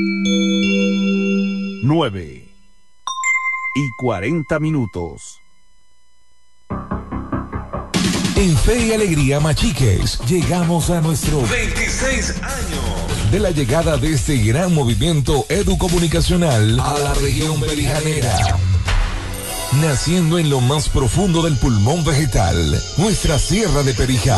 9:40. En Fe y Alegría Machiques, llegamos a nuestros 26 años de la llegada de este gran movimiento educomunicacional a la región belijanera. Naciendo en lo más profundo del pulmón vegetal, nuestra Sierra de Perijá.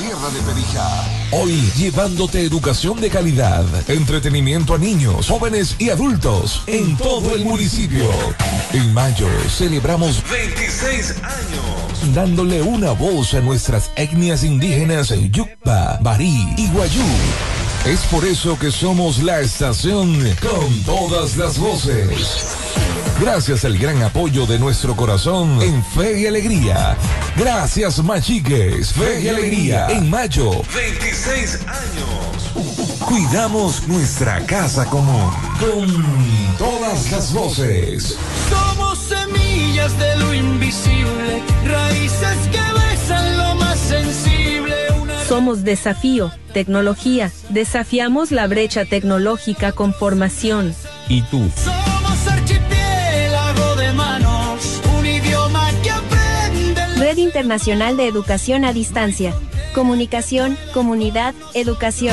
Hoy llevándote educación de calidad, entretenimiento a niños, jóvenes y adultos en todo el municipio. En mayo celebramos 26 años, dándole una voz a nuestras etnias indígenas Yucpa, Barí y Guayú. Es por eso que somos la estación con todas las voces. Gracias al gran apoyo de nuestro corazón en Fe y Alegría. Gracias, Machiques. Fe y Alegría en mayo. 26 años. Cuidamos nuestra casa común con todas las voces. Somos semillas de lo invisible, raíces que besan lo más sensible. Somos desafío, tecnología. Desafiamos la brecha tecnológica con formación. ¿Y tú? Somos archipiélago de manos, un idioma que aprende. Red Internacional de Educación a Distancia. Comunicación, comunidad, educación.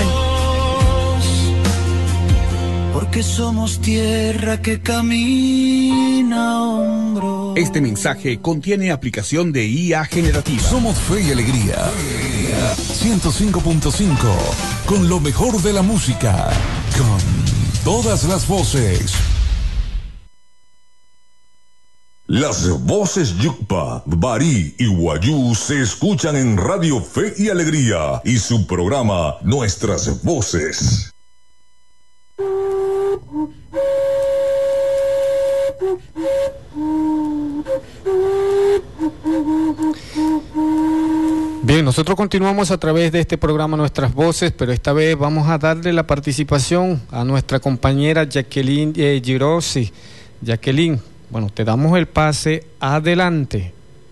Porque somos tierra que camina a hombros. Este mensaje contiene aplicación de IA generativa. Somos Fe y Alegría. 105.5. Con lo mejor de la música. Con todas las voces. Las voces Yucpa, Barí y Guayú se escuchan en Radio Fe y Alegría y su programa Nuestras Voces. Bien, nosotros continuamos a través de este programa Nuestras Voces, pero esta vez vamos a darle la participación a nuestra compañera Jacqueline Girosi. Jacqueline, bueno, te damos el pase, adelante.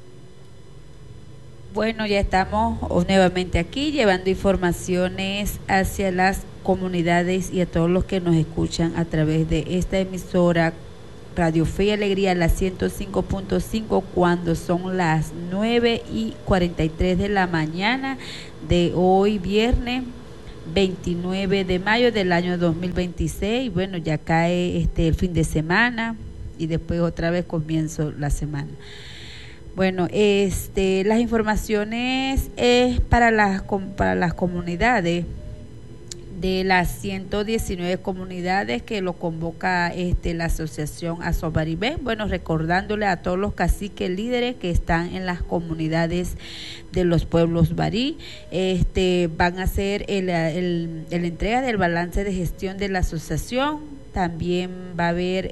Bueno, ya estamos nuevamente aquí llevando informaciones hacia las comunidades y a todos los que nos escuchan a través de esta emisora Radio Fe y Alegría, la 105.5, cuando son las 9:43 de la mañana de hoy, viernes 29 de mayo del año 2026. Bueno, ya cae el fin de semana y después otra vez comienzo la semana. Bueno, las informaciones es para las comunidades de las 119 comunidades que lo convoca la asociación Azobaribén. Bueno, recordándole a todos los caciques líderes que están en las comunidades de los pueblos barí, van a hacer la entrega del balance de gestión de la asociación. También va a haber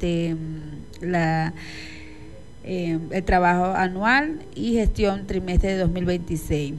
el trabajo anual y gestión trimestre de 2026.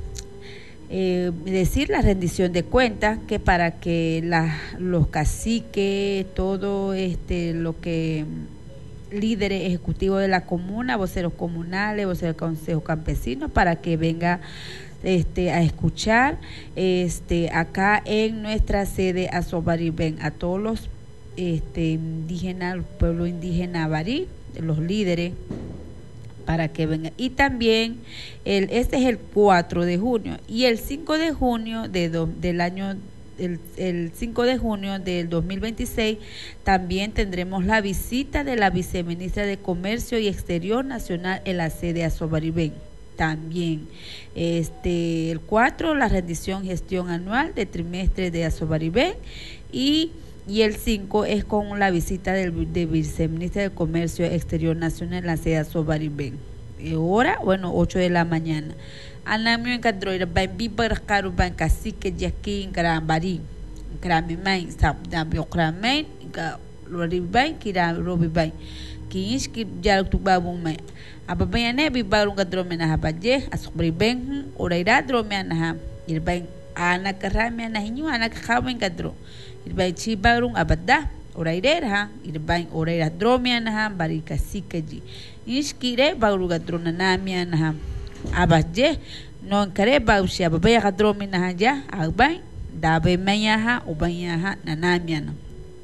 Decir la rendición de cuentas, que para que los caciques, todo lo que líderes ejecutivos de la comuna, voceros comunales, voceros del consejo campesino, para que venga a escuchar acá en nuestra sede Azobaribén a todos los indígenas, el pueblo indígena barí, los líderes, para que vengan. Y también este es el 4 de junio y el 5 de junio del año el 5 de junio del 2026 también tendremos la visita de la viceministra de Comercio y Exterior Nacional en la sede Azobaribén. También el 4 la rendición gestión anual de trimestre de Azobaribén y el 5 es con la visita de viceministra de Comercio Exterior Nacional en la sede Azobaribén. Hora, 8 de la mañana. Anamio en Cadroira, Bambi Barcaro, Bancasique, Yaquín, Grambari, Gramimain, Sabdambio Gramain, Loribain, Kira Robibain, Kinch, Jaluk Babumai. Ababayane, Bibarun Gadromena Habaje, Azobaribén, Oraira, Dromianaha, Irbain, Ana Caramiana, Ana Kamen Gadro. Irbay chibarung abada orairera irbay oraira dromianaha barika sikaji iskire baruga dronanamianaha abaje non kare bausia babaya gadrominaha ja agbay dabe mayaha ubayaha nanamiana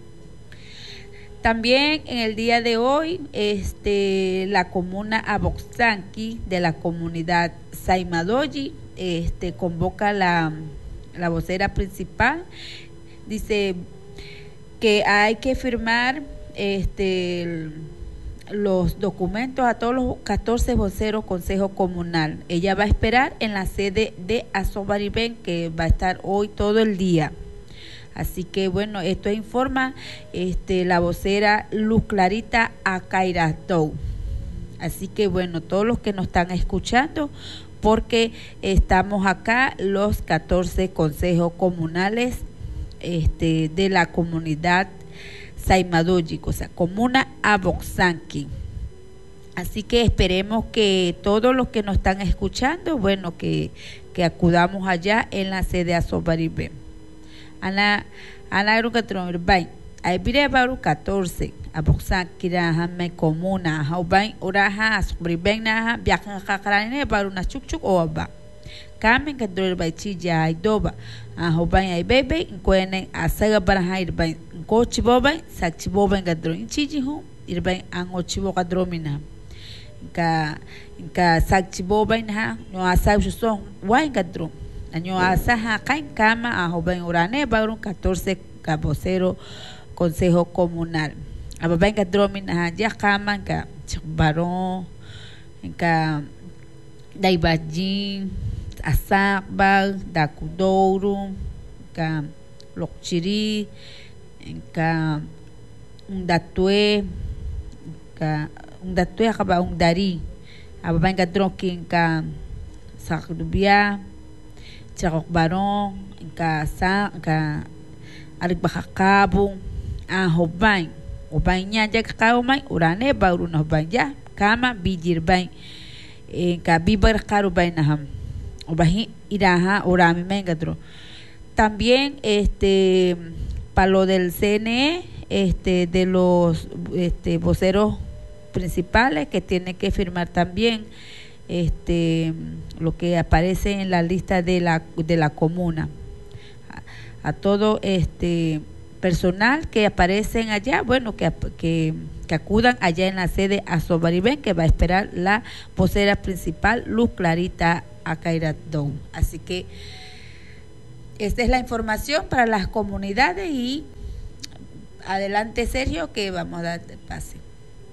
También en el día de hoy, la comuna Aboxanqui de la comunidad Saimadoyi, convoca la vocera principal. Dice que hay que firmar los documentos a todos los 14 voceros consejo comunal. Ella va a esperar en la sede de Azobaribén, que va a estar hoy todo el día. Así que bueno, esto informa la vocera Luz Clarita Acairadou. Así que bueno, todos los que nos están escuchando, porque estamos acá los 14 consejos comunales de la comunidad Saimadoyi, o sea, comuna Aboxanqui. Así que esperemos que todos los que nos están escuchando, bueno, que acudamos allá en la sede Azobaribén. Ana Arukatron Irbay, Aibire Baru 14, Aboxanqui Raja me comuna, Haubay Uraja Azobaribén Naja, Viajan Jacarane Baru Nachukchuk Oaba. Kamen Kadro Irbay Chija Aidoba, Haubay Aibebe, Incuene Asaga Baraja Irbay, Cochibobay, Sachiboba Kadro Inchijihu, Irbay Angochibo Kadromina. Ka Sachiboba Naha, no Asab Son, Wine Kadro. Año asaja caen cama a joven urane baru 14 vocero consejo comunal. Ababen ka dromina ya cama ka barón ka daibajin asakbal dakudouro ka lokchiri ka undatue akaba undari. Ababen ka drokin ka sakdubia Chakok Barong, ka Aligbakakabong, Hobay, Hobay niya, Jakakaumay, Urane, Bauru na Hobay ya, Kama, Bijirbay, ka Bibar Karubay na ham, Obahi, Iraha, Urami Mengadro. También, para lo del CNE, de los voceros principales que tiene que firmar también, lo que aparece en la lista de la comuna, a todo personal que aparecen allá, bueno, que acudan allá en la sede Azobaribén, que va a esperar la vocera principal Luz Clarita Acairadou. Así que esta es la información para las comunidades y adelante Sergio, que vamos a dar el pase.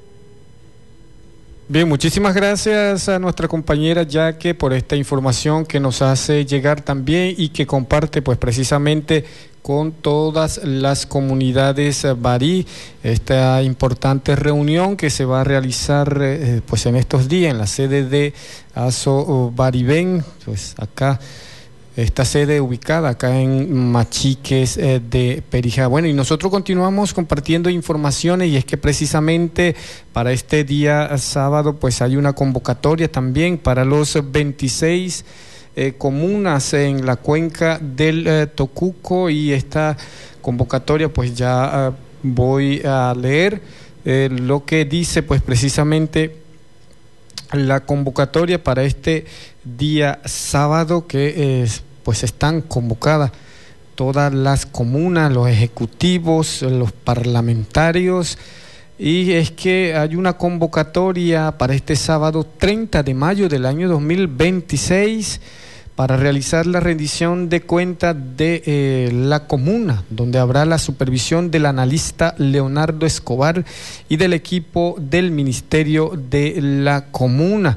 Bien, muchísimas gracias a nuestra compañera Yaque por esta información que nos hace llegar también y que comparte pues precisamente con todas las comunidades barí esta importante reunión que se va a realizar pues en estos días en la sede de Azobaribén, pues acá esta sede ubicada acá en Machiques de Perijá. Bueno, y nosotros continuamos compartiendo informaciones, y es que precisamente para este día sábado pues hay una convocatoria también para los 26 comunas en la cuenca del Tocuco, y esta convocatoria pues ya voy a leer lo que dice pues precisamente la convocatoria para este día sábado, que pues están convocadas todas las comunas, los ejecutivos, los parlamentarios, y es que hay una convocatoria para este sábado 30 de mayo del año 2026 para realizar la rendición de cuentas de la comuna, donde habrá la supervisión del analista Leonardo Escobar y del equipo del Ministerio de la Comuna.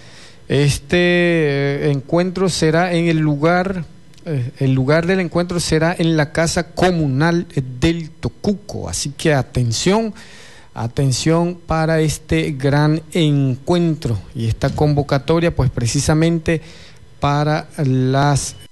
Este encuentro será en el lugar del encuentro será en la Casa Comunal del Tocuco, así que atención para este gran encuentro y esta convocatoria pues precisamente para las